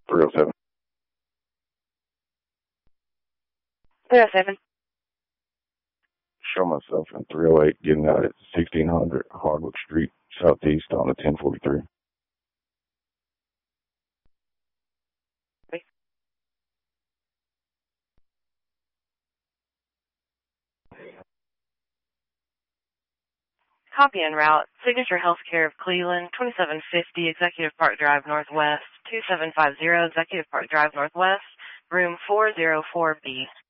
307. 307. Show myself in 308, getting out at 1600 Hardwick Street, Southeast on the 1043. Copy en route. Signature Healthcare of Cleveland, 2750 Executive Park Drive Northwest, 2750 Executive Park Drive Northwest, room 404B.